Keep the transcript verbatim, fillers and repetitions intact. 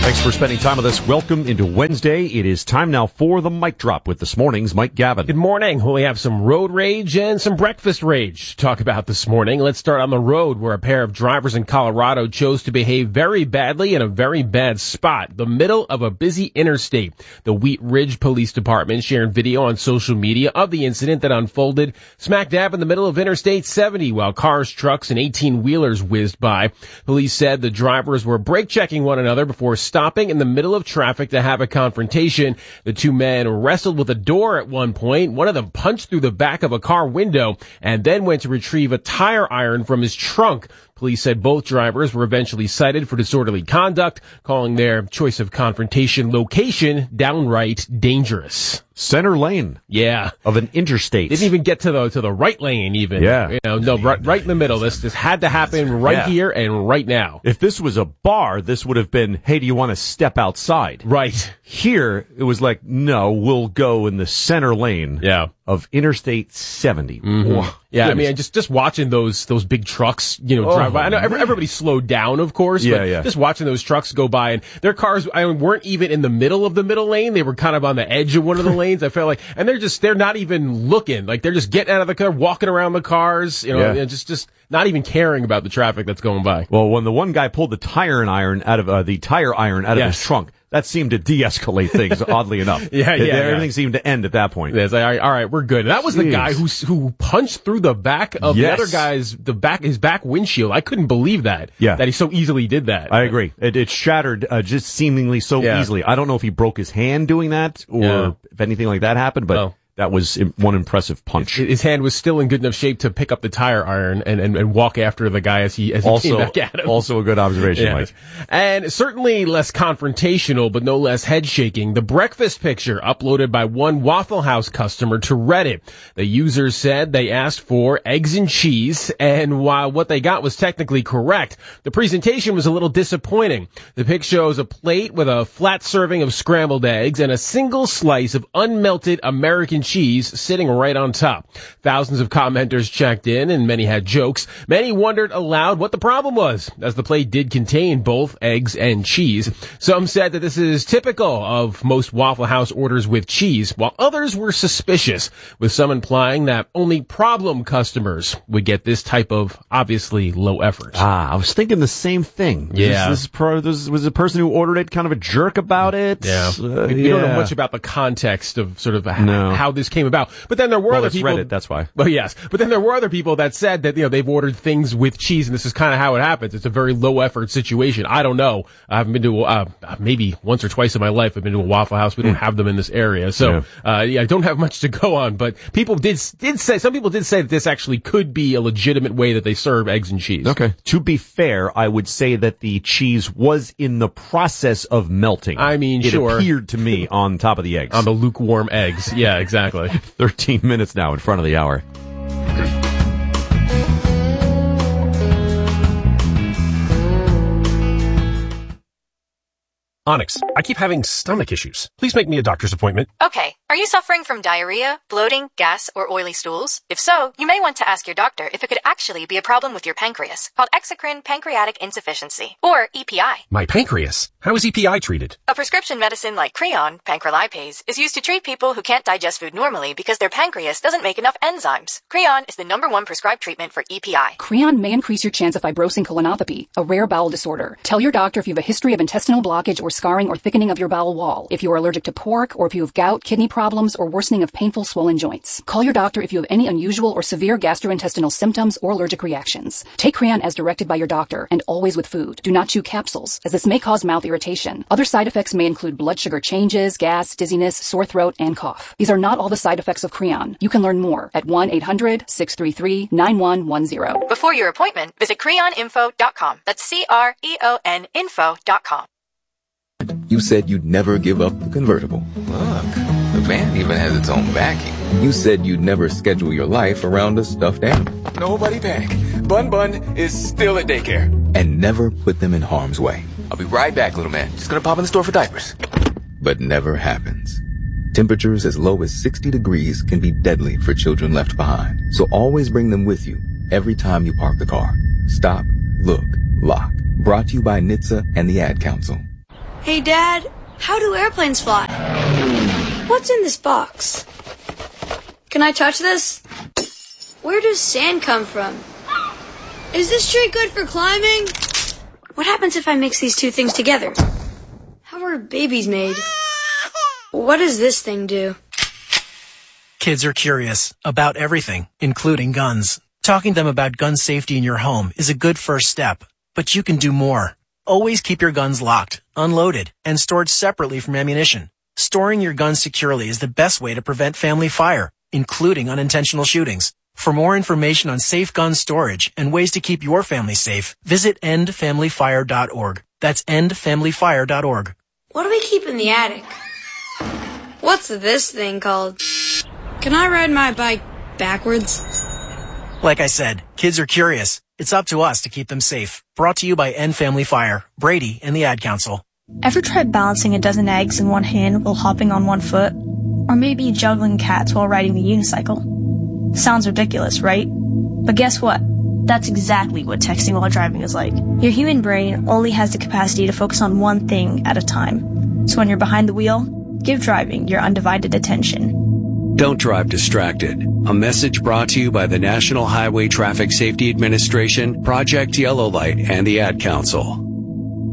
Thanks for spending time with us. Welcome into Wednesday. It is time now for the Mic Drop with this morning's Mike Gavin. Good morning. We have some road rage and some breakfast rage to talk about this morning. Let's start on the road, where a pair of drivers in Colorado chose to behave very badly in a very bad spot, the middle of a busy interstate. The Wheat Ridge Police Department shared video on social media of the incident that unfolded smack dab in the middle of Interstate seventy while cars, trucks, and eighteen-wheelers whizzed by. Police said the drivers were brake checking one another before stopping in the middle of traffic to have a confrontation. The two men wrestled with a door at one point. One of them punched through the back of a car window and then went to retrieve a tire iron from his trunk. Police said both drivers were eventually cited for disorderly conduct, calling their choice of confrontation location downright dangerous. Center lane. Yeah. Of an interstate. Didn't even get to the to the right lane even. Yeah. You know, no, right, right in the middle. This this had to happen right yeah. here and right now. If this was a bar, this would have been, hey, do you want to step outside? Right. Here, it was like, no, we'll go in the center lane yeah. of Interstate seventy. Mm-hmm. Whoa. Yeah, Goodness. I mean, just just watching those those big trucks, you know, drive oh, by. I know every, everybody slowed down, of course, yeah, but yeah. just watching those trucks go by, and their cars I mean, weren't even in the middle of the middle lane. They were kind of on the edge of one of the lanes, I felt like. And they're just, they're not even looking. Like, they're just getting out of the car, walking around the cars, you know, yeah. just just not even caring about the traffic that's going by. Well, when the one guy pulled the tire iron out of, uh, the tire iron out yes. of his trunk, that seemed to de-escalate things, oddly enough. Yeah, it, yeah. Everything yeah. seemed to end at that point. Yeah, it's like, all right, all right, we're good. And that was Jeez. the guy who who punched through the back of yes. the other guy's, the back, his back windshield. I couldn't believe that. Yeah. That he so easily did that. I agree. It, it shattered, uh, just seemingly so yeah. easily. I don't know if he broke his hand doing that or yeah. if anything like that happened, but. Oh. That was one impressive punch. His hand was still in good enough shape to pick up the tire iron and, and, and walk after the guy as he as he also, came back at him. Also a good observation, yeah. Mike. And certainly less confrontational, but no less head-shaking. The breakfast picture uploaded by one Waffle House customer to Reddit. The user said they asked for eggs and cheese, and while what they got was technically correct, the presentation was a little disappointing. The pic shows a plate with a flat serving of scrambled eggs and a single slice of unmelted American cheese cheese sitting right on top. Thousands of commenters checked in, and many had jokes. Many wondered aloud what the problem was, as the plate did contain both eggs and cheese. Some said that this is typical of most Waffle House orders with cheese, while others were suspicious, with some implying that only problem customers would get this type of obviously low effort. Ah, I was thinking the same thing. Yeah. This, this, pro, this was the person who ordered it kind of a jerk about it? Yeah. Uh, we yeah. don't know much about the context of sort of no. how this came about. But then there were well, other it's people. Reddit, that's why. Well, yes. But then there were other people that said that, you know, they've ordered things with cheese, and this is kind of how it happens. It's a very low effort situation. I don't know. I haven't been to, uh, maybe once or twice in my life, I've been to a Waffle House. We don't have them in this area. So, yeah. uh, yeah, I don't have much to go on, but people did, did say, some people did say that this actually could be a legitimate way that they serve eggs and cheese. Okay. To be fair, I would say that the cheese was in the process of melting. I mean, it sure. It appeared to me on top of the eggs. On the lukewarm eggs. Yeah, exactly. thirteen minutes now in front of the hour. Onyx, I keep having stomach issues. Please make me a doctor's appointment. Okay. Are you suffering from diarrhea, bloating, gas, or oily stools? If so, you may want to ask your doctor if it could actually be a problem with your pancreas, called exocrine pancreatic insufficiency, or E P I. My pancreas? How is E P I treated? A prescription medicine like Creon, pancrelipase, is used to treat people who can't digest food normally because their pancreas doesn't make enough enzymes. Creon is the number one prescribed treatment for E P I. Creon may increase your chance of fibrosing colonopathy, a rare bowel disorder. Tell your doctor if you have a history of intestinal blockage or scarring or thickening of your bowel wall, if you are allergic to pork, or if you have gout, kidney problems, or worsening of painful swollen joints. Call your doctor if you have any unusual or severe gastrointestinal symptoms or allergic reactions. Take Creon as directed by your doctor, and always with food. Do not chew capsules, as this may cause mouth irritation. Other side effects may include blood sugar changes, gas, dizziness, sore throat, and cough. These are not all the side effects of Creon. You can learn more at one eight hundred six three three nine one one zero. Before your appointment, visit creon info dot com. That's C R E O N info dot com. You said you'd never give up the convertible. Look, the van even has its own backing. You said you'd never schedule your life around a stuffed animal. Nobody panic. Bun Bun is still at daycare. And never put them in harm's way. I'll be right back, little man. Just gonna pop in the store for diapers. But never happens. Temperatures as low as sixty degrees can be deadly for children left behind. So always bring them with you every time you park the car. Stop, look, lock. Brought to you by N H T S A and the Ad Council. Hey, Dad, how do airplanes fly? What's in this box? Can I touch this? Where does sand come from? Is this tree good for climbing? What happens if I mix these two things together? How are babies made? What does this thing do? Kids are curious about everything, including guns. Talking to them about gun safety in your home is a good first step, but you can do more. Always keep your guns locked, unloaded, and stored separately from ammunition. Storing your guns securely is the best way to prevent family fire, including unintentional shootings. For more information on safe gun storage and ways to keep your family safe, visit end family fire dot org. That's end family fire dot org. What do we keep in the attic? What's this thing called? Can I ride my bike backwards? Like I said, kids are curious. It's up to us to keep them safe. Brought to you by End Family Fire, Brady, and the Ad Council. Ever tried balancing a dozen eggs in one hand while hopping on one foot? Or maybe juggling cats while riding the unicycle? Sounds ridiculous, right? But guess what? That's exactly what texting while driving is like. Your human brain only has the capacity to focus on one thing at a time. So when you're behind the wheel, give driving your undivided attention. Don't drive distracted. A message brought to you by the National Highway Traffic Safety Administration, Project Yellow Light, and the Ad Council.